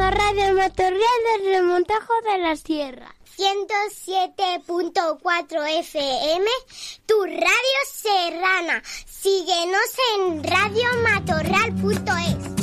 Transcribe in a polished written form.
la Radio Matorral del Remontajo de la Sierra. 107.4 FM, tu radio serrana. Síguenos en radiomatorral.es.